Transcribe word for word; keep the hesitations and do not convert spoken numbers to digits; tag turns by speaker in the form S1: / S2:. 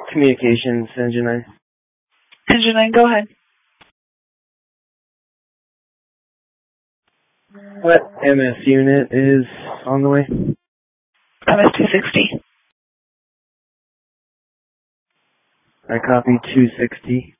S1: Communications, Engine nine.
S2: Engine nine, go ahead.
S1: What M S unit is on the way?
S2: M S two sixty.
S1: I copy two sixty.